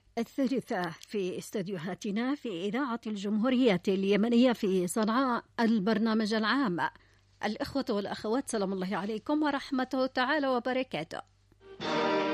الثالثة في استديوهاتنا في إذاعة الجمهورية اليمنية في صنعاء، البرنامج العام. الإخوة والأخوات، سلام الله عليكم ورحمته تعالى وبركاته.